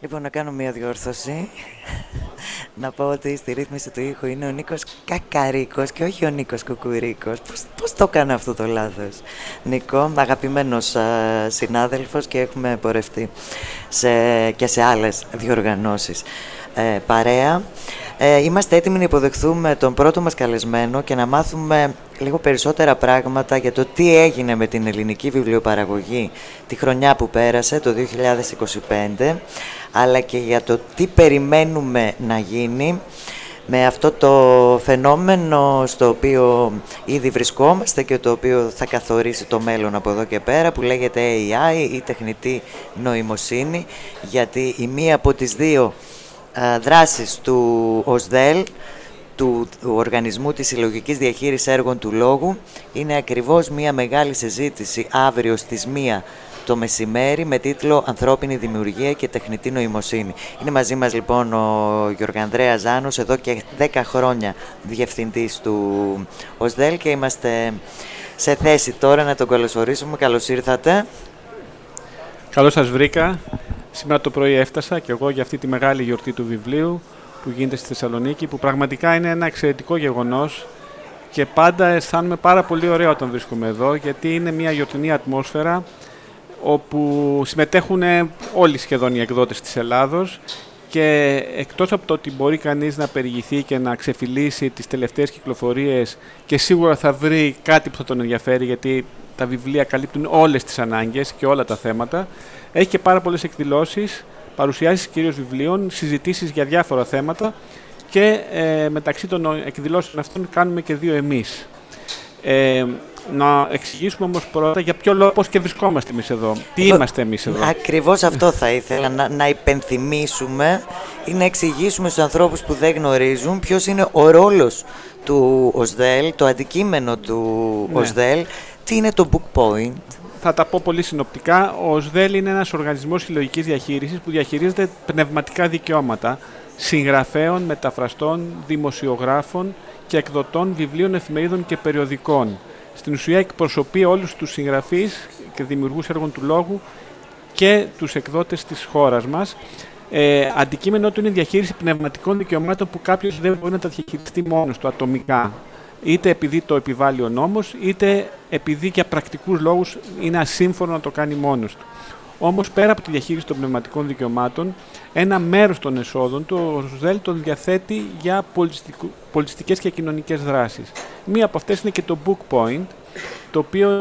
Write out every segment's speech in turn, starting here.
Λοιπόν, να κάνω μία διόρθωση. Να πω ότι στη ρύθμιση του ήχου είναι ο Νίκος Κακαρίκος και όχι ο Νίκος Κουκουρίκος. Πώς το έκανα αυτό το λάθος? Νίκο, αγαπημένος συνάδελφος και έχουμε πορευτεί και σε άλλες διοργανώσεις παρέα. Είμαστε έτοιμοι να υποδεχθούμε τον πρώτο μας καλεσμένο και να μάθουμε λίγο περισσότερα πράγματα για το τι έγινε με την ελληνική βιβλιοπαραγωγή τη χρονιά που πέρασε, το 2025, αλλά και για το τι περιμένουμε να γίνει με αυτό το φαινόμενο στο οποίο ήδη βρισκόμαστε και το οποίο θα καθορίσει το μέλλον από εδώ και πέρα, που λέγεται AI ή τεχνητή νοημοσύνη, γιατί η μία από τις δύο δράσεις του ΟΣΔΕΛ, του Οργανισμού της Συλλογικής Διαχείρισης Έργων του Λόγου, είναι ακριβώς μια μεγάλη συζήτηση αύριο στις 1 το μεσημέρι με τίτλο «Ανθρώπινη δημιουργία και τεχνητή νοημοσύνη». Είναι μαζί μας λοιπόν ο Γιώργο-Ανδρέας Ζάνος, εδώ και 10 χρόνια διευθυντής του ΟΣΔΕΛ, και είμαστε σε θέση τώρα να τον καλωσορίσουμε. Καλώς ήρθατε. Καλώς σας βρήκα. Σήμερα το πρωί έφτασα και εγώ για αυτή τη μεγάλη γιορτή του βιβλίου που γίνεται στη Θεσσαλονίκη, που πραγματικά είναι ένα εξαιρετικό γεγονός και πάντα αισθάνομαι πάρα πολύ ωραία όταν βρίσκομαι εδώ, γιατί είναι μια γιορτινή ατμόσφαιρα όπου συμμετέχουν όλοι σχεδόν οι εκδότες της Ελλάδος, και εκτός από το ότι μπορεί κανείς να περιηγηθεί και να ξεφυλίσει τις τελευταίες κυκλοφορίες και σίγουρα θα βρει κάτι που θα τον ενδιαφέρει, γιατί τα βιβλία καλύπτουν όλες τις ανάγκες και όλα τα θέματα, έχει και πάρα πολλές εκδηλώσεις, παρουσιάσεις κυρίως βιβλίων, συζητήσεις για διάφορα θέματα, και μεταξύ των εκδηλώσεων αυτών κάνουμε και 2 εμείς. Να εξηγήσουμε όμως πρώτα για ποιο λόγο, πώς και βρισκόμαστε εμείς εδώ. Τι είμαστε εμείς εδώ? Ακριβώς αυτό θα ήθελα να υπενθυμίσουμε ή να εξηγήσουμε στους ανθρώπους που δεν γνωρίζουν ποιος είναι ο ρόλος του ΟΣΔΕΛ, το αντικείμενο του ΟΣΔΕΛ, τι είναι το Book Point. Θα τα πω πολύ συνοπτικά. Ο ΟΣΔΕΛ είναι ένας οργανισμός συλλογικής διαχείρισης που διαχειρίζεται πνευματικά δικαιώματα συγγραφέων, μεταφραστών, δημοσιογράφων και εκδοτών βιβλίων, εφημερίδων και περιοδικών. Στην ουσία εκπροσωπεί όλους τους συγγραφείς και δημιουργούς έργων του λόγου και τους εκδότες της χώρας μας. Αντικείμενο του είναι η διαχείριση πνευματικών δικαιωμάτων που κάποιος δεν μπορεί να τα διαχειριστεί μόνος του ατομικά. Είτε επειδή το επιβάλλει ο νόμος, είτε επειδή για πρακτικούς λόγους είναι ασύμφωνο να το κάνει μόνος του. Όμως, πέρα από τη διαχείριση των πνευματικών δικαιωμάτων, ένα μέρος των εσόδων του ο ΟΣΔΕΛ τον διαθέτει για πολιτιστικές και κοινωνικές δράσεις. Μία από αυτές είναι και το Book Point, το οποίο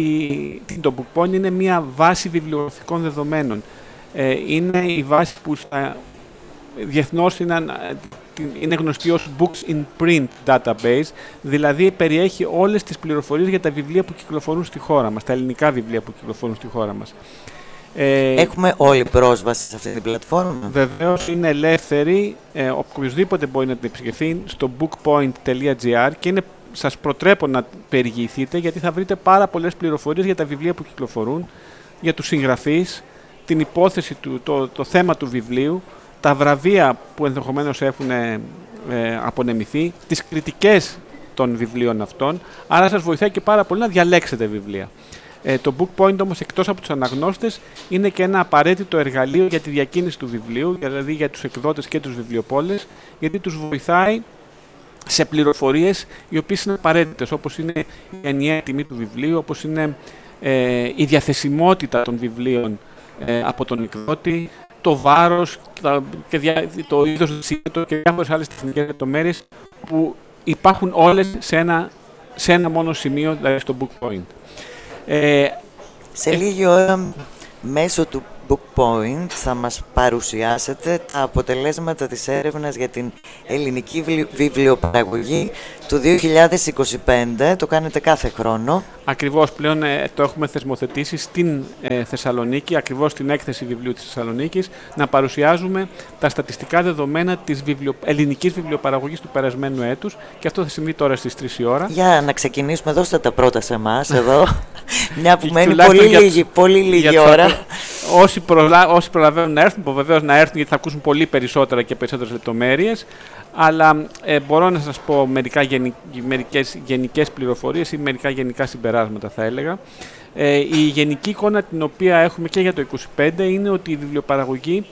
το Book Point είναι μια βάση βιβλιογραφικών δεδομένων. Είναι η βάση που διεθνώς είναι γνωστή ως Books in Print Database, δηλαδή περιέχει όλες τις πληροφορίες για τα βιβλία που κυκλοφορούν στη χώρα μας, τα ελληνικά βιβλία που κυκλοφορούν στη χώρα μας. Έχουμε όλη πρόσβαση σε αυτή την πλατφόρμα? Βεβαίως είναι ελεύθερη, οποιοδήποτε μπορεί να την επισκεφθεί στο bookpoint.gr, και σας προτρέπω να περιηγηθείτε, γιατί θα βρείτε πάρα πολλές πληροφορίες για τα βιβλία που κυκλοφορούν, για τους συγγραφείς, την υπόθεση το θέμα του βιβλίου, τα βραβεία που ενδεχομένως έχουν απονεμηθεί, τις κριτικές των βιβλίων αυτών, άρα σας βοηθάει και πάρα πολύ να διαλέξετε βιβλία. Το Book Point όμως, εκτός από τους αναγνώστες, είναι και ένα απαραίτητο εργαλείο για τη διακίνηση του βιβλίου, δηλαδή για τους εκδότες και τους βιβλιοπόλες, γιατί τους βοηθάει σε πληροφορίες οι οποίες είναι απαραίτητες, όπως είναι η ενιαία τιμή του βιβλίου, όπως είναι η διαθεσιμότητα των βιβλίων από τον εκδότη, το βάρος, το είδος του σύντομου και διάφορες άλλες τεχνικές λεπτομέρειες που υπάρχουν όλες σε ένα μόνο σημείο, δηλαδή στο Book Point. Σε λίγη ώρα μέσω του Book Point θα μας παρουσιάσετε τα αποτελέσματα της έρευνας για την ελληνική βιβλιοπαραγωγή του 2025. Το κάνετε κάθε χρόνο. Ακριβώς, πλέον το έχουμε θεσμοθετήσει στην Θεσσαλονίκη, ακριβώς στην έκθεση βιβλίου της Θεσσαλονίκης, να παρουσιάζουμε τα στατιστικά δεδομένα της ελληνικής βιβλιοπαραγωγής του περασμένου έτους, και αυτό θα συμβεί τώρα στις 3 η ώρα. Για να ξεκινήσουμε, δώστε τα πρώτα σε εμάς εδώ, μια που μένει πολύ λίγη ώρα. Όσοι προλαβαίνουν να έρθουν, βεβαίως να έρθουν, γιατί θα ακούσουν πολύ περισσότερα και περισσότερες λεπτομέρειες. Αλλά μπορώ να σας πω μερικές γενικές πληροφορίες ή μερικά γενικά συμπεράσματα, θα έλεγα. Η γενική εικόνα την οποία έχουμε και για το 2025 είναι ότι η βιβλιοπαραγωγή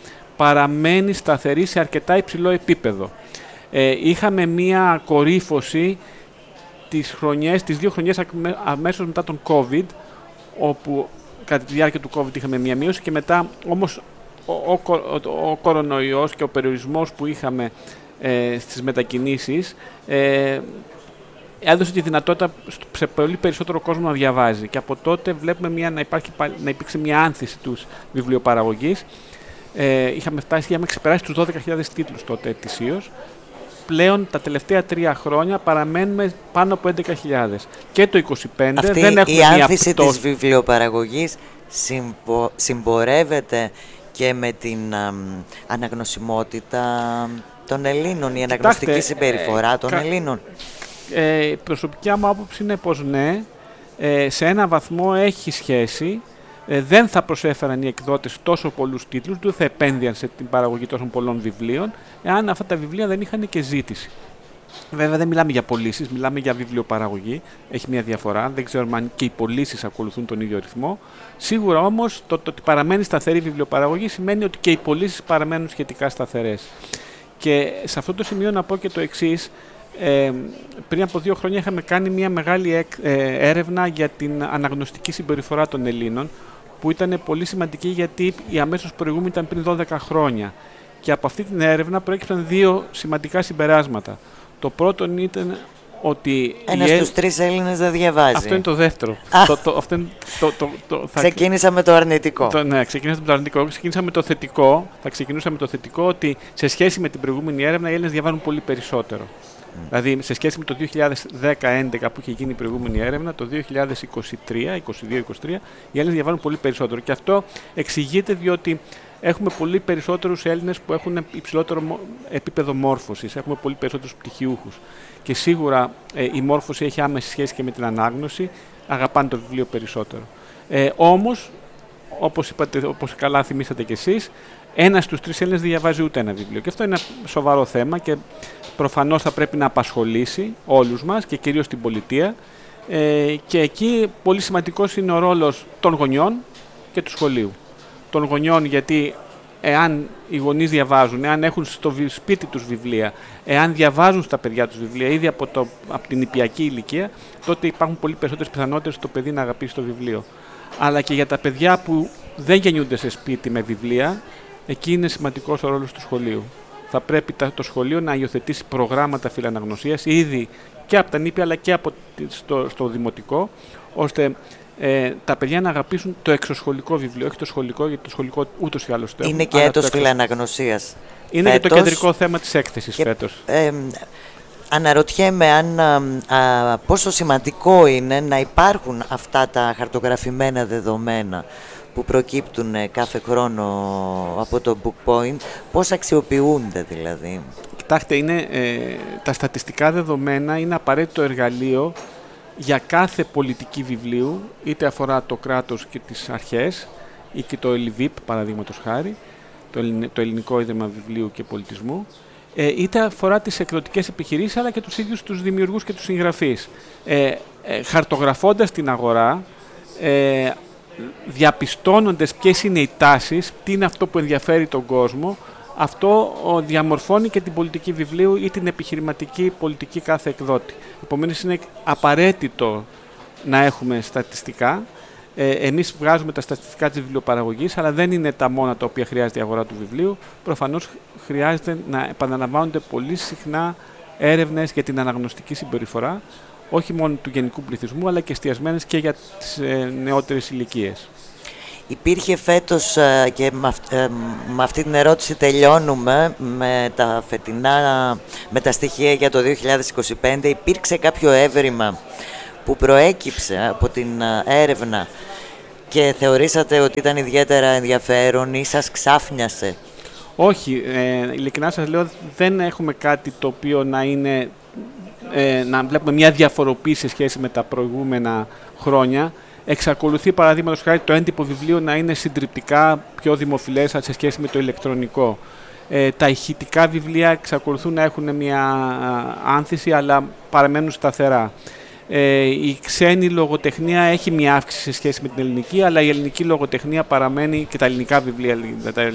παραμένει σταθερή σε αρκετά υψηλό επίπεδο. Είχαμε μία κορύφωση τις 2 χρονιές αμέσως μετά τον COVID, όπου κατά τη διάρκεια του COVID είχαμε μία μείωση και μετά όμως ο κορονοϊός και ο περιορισμός που είχαμε στις μετακινήσεις έδωσε τη δυνατότητα σε πολύ περισσότερο κόσμο να διαβάζει. Και από τότε βλέπουμε να υπήρξε μια άνθηση τους βιβλιοπαραγωγής. Είχαμε ξεπεράσει τους 12.000 τίτλους τότε ετησίως. Πλέον τα τελευταία 3 χρόνια παραμένουμε πάνω από 11.000. Και το 2025 δεν έχουμε η άνθηση της βιβλιοπαραγωγής συμπορεύεται και με την αναγνωσιμότητα των Ελλήνων, η αναγνωστική συμπεριφορά των Ελλήνων. Η προσωπική μου άποψη είναι πως ναι, σε ένα βαθμό έχει σχέση. Δεν θα προσέφεραν οι εκδότες τόσο πολλούς τίτλους, δεν θα επένδυαν σε την παραγωγή τόσων πολλών βιβλίων, εάν αυτά τα βιβλία δεν είχαν και ζήτηση. Βέβαια δεν μιλάμε για πωλήσεις, μιλάμε για βιβλιοπαραγωγή. Έχει μια διαφορά. Δεν ξέρουμε αν και οι πωλήσεις ακολουθούν τον ίδιο ρυθμό. Σίγουρα όμως το ότι παραμένει σταθερή βιβλιοπαραγωγή σημαίνει ότι και οι πωλήσεις παραμένουν σχετικά σταθερές. Και σε αυτό το σημείο να πω και το εξής. Πριν από 2 χρόνια είχαμε κάνει μια μεγάλη έρευνα για την αναγνωστική συμπεριφορά των Ελλήνων, που ήταν πολύ σημαντική γιατί η αμέσως προηγούμενη ήταν πριν 12 χρόνια. Και από αυτή την έρευνα προέκυψαν 2 σημαντικά συμπεράσματα. Το πρώτο ήταν ότι... Ένας στους 3 Έλληνες δεν διαβάζει. Αυτό είναι το δεύτερο. Ξεκίνησα με το αρνητικό. Ναι, ξεκίνησα με το αρνητικό. Ξεκίνησα με το θετικό. Θα ξεκινούσα με το θετικό ότι σε σχέση με την προηγούμενη έρευνα οι Έλληνες διαβάζουν πολύ περισσότερο. Δηλαδή, σε σχέση με το 2010-2011 που είχε γίνει η προηγούμενη έρευνα, το 2022-2023 οι Έλληνες διαβάζουν πολύ περισσότερο. Και αυτό εξηγείται διότι έχουμε πολύ περισσότερους Έλληνες που έχουν υψηλότερο επίπεδο μόρφωσης, έχουμε πολύ περισσότερους πτυχιούχους. Και σίγουρα η μόρφωση έχει άμεση σχέση και με την ανάγνωση, αγαπάνε το βιβλίο περισσότερο. Όμως, όπως καλά θυμήσατε κι εσείς, ένας στους 3 Έλληνες δεν διαβάζει ούτε ένα βιβλίο. Και αυτό είναι ένα σοβαρό θέμα και προφανώς θα πρέπει να απασχολήσει όλους μας και κυρίως την πολιτεία. Και εκεί πολύ σημαντικός είναι ο ρόλος των γονιών και του σχολείου. Των γονιών γιατί εάν οι γονείς διαβάζουν, εάν έχουν στο σπίτι τους βιβλία, εάν διαβάζουν στα παιδιά τους βιβλία ήδη από την νηπιακή ηλικία, τότε υπάρχουν πολύ περισσότερες πιθανότητες το παιδί να αγαπήσει το βιβλίο. Αλλά και για τα παιδιά που δεν γεννιούνται σε σπίτι με βιβλία, εκεί είναι σημαντικός ο ρόλος του σχολείου. Θα πρέπει το σχολείο να υιοθετήσει προγράμματα φιλαναγνωσίας ήδη και από τα νήπια αλλά και στο δημοτικό, ώστε τα παιδιά να αγαπήσουν το εξωσχολικό βιβλίο, όχι το σχολικό, γιατί το σχολικό ούτως ή άλλως το έχουν. Είναι και έτος φιλαναγνωσίας. Είναι φέτος, και το κεντρικό θέμα της έκθεσης φέτος. Αναρωτιέμαι πόσο σημαντικό είναι να υπάρχουν αυτά τα χαρτογραφημένα δεδομένα που προκύπτουν κάθε χρόνο από το BookPoint, πώς αξιοποιούνται δηλαδή. Κοιτάξτε, τα στατιστικά δεδομένα είναι απαραίτητο εργαλείο για κάθε πολιτική βιβλίου, είτε αφορά το κράτος και τις αρχές, ή και το ΕΛΙΒΙΠ, παραδείγματος χάρη, το Ελληνικό Ίδρυμα Βιβλίου και Πολιτισμού, είτε αφορά τις εκδοτικές επιχειρήσεις, αλλά και τους ίδιους τους δημιουργούς και τους συγγραφείς. Χαρτογραφώντας την αγορά, διαπιστώνοντας ποιες είναι οι τάσεις, τι είναι αυτό που ενδιαφέρει τον κόσμο, αυτό διαμορφώνει και την πολιτική βιβλίου ή την επιχειρηματική πολιτική κάθε εκδότη. Επομένως είναι απαραίτητο να έχουμε στατιστικά. Εμείς βγάζουμε τα στατιστικά της βιβλιοπαραγωγής, αλλά δεν είναι τα μόνα τα οποία χρειάζεται η αγορά του βιβλίου. Προφανώς χρειάζεται να επαναλαμβάνονται πολύ συχνά έρευνες για την αναγνωστική συμπεριφορά, όχι μόνο του γενικού πληθυσμού, αλλά και εστιασμένες και για τις νεότερες ηλικίες. Υπήρχε φέτος, και με αυτή την ερώτηση τελειώνουμε, με τα στοιχεία για το 2025, υπήρξε κάποιο έβριμα που προέκυψε από την έρευνα και θεωρήσατε ότι ήταν ιδιαίτερα ενδιαφέρον ή σας ξάφνιασε? Όχι, ειλικρινά σας λέω, δεν έχουμε κάτι το οποίο να είναι... να βλέπουμε μια διαφοροποίηση σε σχέση με τα προηγούμενα χρόνια. Εξακολουθεί, παραδείγματος χάρη, το έντυπο βιβλίο να είναι συντριπτικά πιο δημοφιλές σε σχέση με το ηλεκτρονικό. Τα ηχητικά βιβλία εξακολουθούν να έχουν μια άνθηση, αλλά παραμένουν σταθερά. Η ξένη λογοτεχνία έχει μια αύξηση σε σχέση με την ελληνική, αλλά η ελληνική λογοτεχνία παραμένει, και τα ελληνικά βιβλία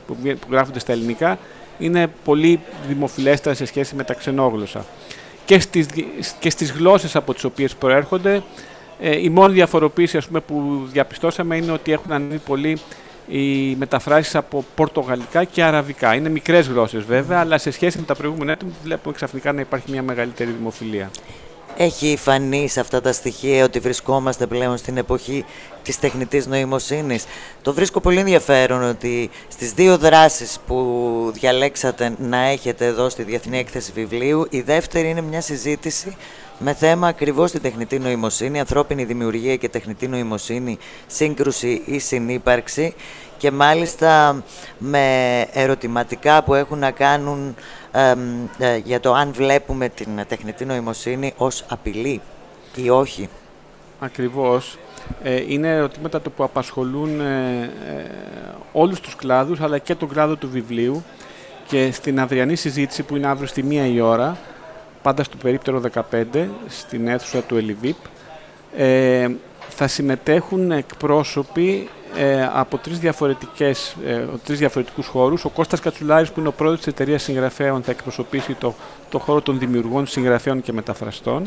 που γράφονται στα ελληνικά είναι πολύ δημοφιλέστερα σε σχέση με τα ξενόγλωσσα. Και στις γλώσσες από τις οποίες προέρχονται, η μόνη διαφοροποίηση, ας πούμε, που διαπιστώσαμε είναι ότι έχουν ανέβει πολύ οι μεταφράσεις από πορτογαλικά και αραβικά. Είναι μικρές γλώσσες βέβαια, αλλά σε σχέση με τα προηγούμενα έτοιμα βλέπουμε ξαφνικά να υπάρχει μια μεγαλύτερη δημοφιλία. Έχει φανεί σε αυτά τα στοιχεία ότι βρισκόμαστε πλέον στην εποχή της τεχνητής νοημοσύνης. Το βρίσκω πολύ ενδιαφέρον ότι στις δύο δράσεις που διαλέξατε να έχετε εδώ στη Διεθνή Έκθεση Βιβλίου, η δεύτερη είναι μια συζήτηση με θέμα ακριβώς την τεχνητή νοημοσύνη, ανθρώπινη δημιουργία και τεχνητή νοημοσύνη, σύγκρουση ή συνύπαρξη, και μάλιστα με ερωτηματικά που έχουν να κάνουν για το αν βλέπουμε την τεχνητή νοημοσύνη ως απειλή ή όχι. Ακριβώς. Είναι ερωτήματα που απασχολούν όλους τους κλάδους, αλλά και τον κλάδο του βιβλίου, και στην αυριανή συζήτηση που είναι αύριο στη 1 η ώρα, πάντα στο περίπτερο 15, στην αίθουσα του Ελιβίπ, θα συμμετέχουν εκπρόσωποι από τρεις διαφορετικούς χώρους. Ο Κώστας Κατσουλάρης, που είναι ο πρόεδρος της εταιρείας συγγραφέων, θα εκπροσωπήσει το χώρο των δημιουργών, συγγραφέων και μεταφραστών.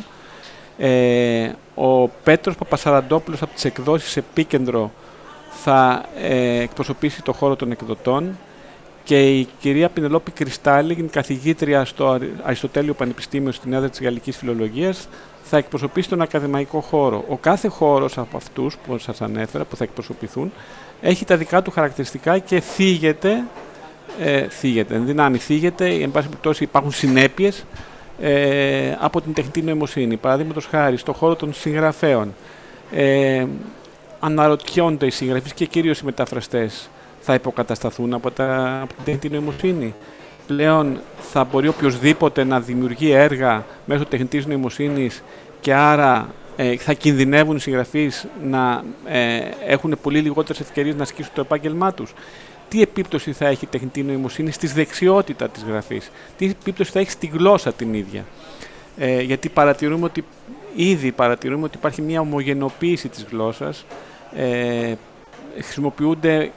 Ο Πέτρος Παπασαραντόπουλος από τις εκδόσεις Επίκεντρο θα εκπροσωπήσει το χώρο των εκδοτών, και η κυρία Πινελόπη Κρυστάλλη, καθηγήτρια στο Αριστοτέλειο Πανεπιστήμιο στην έδρα της Γαλλικής Φιλολογίας, θα εκπροσωπήσει τον ακαδημαϊκό χώρο. Ο κάθε χώρος από αυτούς που σας ανέφερα, που θα εκπροσωπηθούν, έχει τα δικά του χαρακτηριστικά και θίγεται, εν δυνάμει θίγεται, εν πάση περιπτώσει υπάρχουν συνέπειες από την τεχνητή νοημοσύνη. Παραδείγματος χάρη, στον χώρο των συγγραφέων, αναρωτιόνται οι συγγραφείς και κυρίως οι μεταφραστές, θα υποκατασταθούν από την τεχνητή νοημοσύνη. Πλέον θα μπορεί οποιοσδήποτε να δημιουργεί έργα μέσω τεχνητής νοημοσύνης, και άρα θα κινδυνεύουν οι συγγραφείς να έχουν πολύ λιγότερες ευκαιρίες να ασκήσουν το επάγγελμά τους. Τι επίπτωση θα έχει η τεχνητή νοημοσύνη στη δεξιότητα της γραφής, τι επίπτωση θα έχει στη γλώσσα την ίδια. Γιατί ήδη παρατηρούμε ότι υπάρχει μια ομογενοποίηση της γλώσσας, χρησιμοποιούνται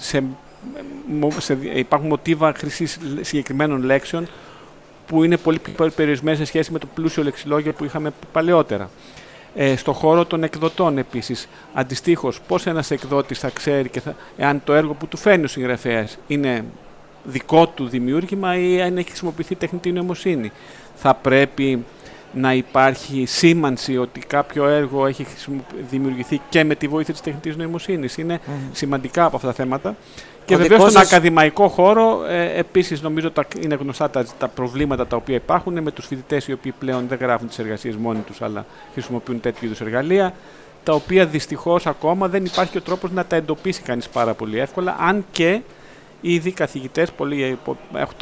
υπάρχουν μοτίβα χρήσης συγκεκριμένων λέξεων που είναι πολύ πιο περιορισμένες σε σχέση με το πλούσιο λεξιλόγιο που είχαμε παλαιότερα. Στο χώρο των εκδοτών επίσης, αντιστοίχως, πώς ένας εκδότης θα ξέρει εάν το έργο που του φέρνει ο συγγραφέας είναι δικό του δημιούργημα ή αν έχει χρησιμοποιηθεί τεχνητή νοημοσύνη. Θα πρέπει να υπάρχει σήμανση ότι κάποιο έργο έχει δημιουργηθεί και με τη βοήθεια της τεχνητής νοημοσύνης. Είναι σημαντικά από αυτά τα θέματα. Και βεβαίως στον ακαδημαϊκό χώρο, επίσης νομίζω είναι γνωστά τα προβλήματα τα οποία υπάρχουν με τους φοιτητές οι οποίοι πλέον δεν γράφουν τις εργασίες μόνοι τους, αλλά χρησιμοποιούν τέτοιου είδους εργαλεία, τα οποία δυστυχώς ακόμα δεν υπάρχει ο τρόπος να τα εντοπίσει κανείς πάρα πολύ εύκολα, αν και ήδη καθηγητές,